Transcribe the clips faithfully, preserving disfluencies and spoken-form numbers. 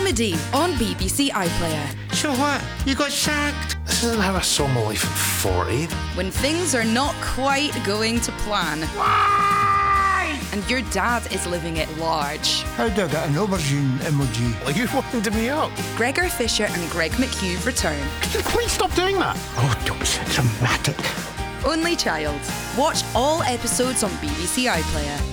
comedy on B B C iPlayer. So what? You got sacked? This isn't how I saw my life at forty. When things are not quite going to plan. Why? And your dad is living it large. How do I get an aubergine emoji? Well, you wound me up. Gregor Fisher and Greg McHugh return. Could you please stop doing that? Oh, don't be so dramatic. Only Child. Watch all episodes on B B C iPlayer.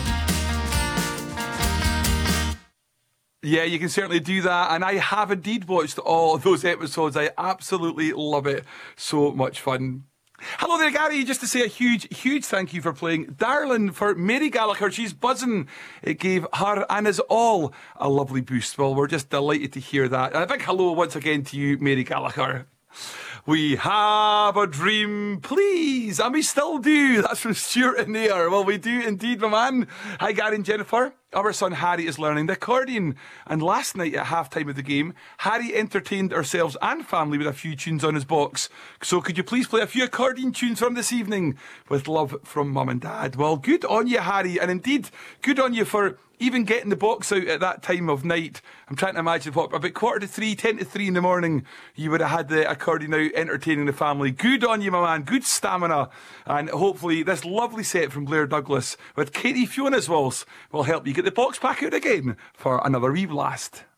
Yeah, you can certainly do that. And I have indeed watched all of those episodes. I absolutely love it. So much fun. Hello there, Gary. Just to say a huge, huge thank you for playing Darlin for Mary Gallagher. She's buzzing. It gave her and us all a lovely boost. Well, we're just delighted to hear that. And a big hello once again to you, Mary Gallagher. We have a dream, please. And we still do. That's from Stuart in there. Well, we do indeed, my man. Hi, Gary and Jennifer. Our son Harry is learning the accordion. And last night at half-time of the game, Harry entertained ourselves and family with a few tunes on his box. So could you please play a few accordion tunes from this evening? With love from Mum and Dad. Well, good on you, Harry. And indeed, good on you for even getting the box out at that time of night. I'm trying to imagine what, about quarter to three, ten to three in the morning, you would have had the accordion out entertaining the family. Good on you, my man. Good stamina. And hopefully this lovely set from Blair Douglas with Katie Fiona's waltz will help you get the box back out again for another wee blast.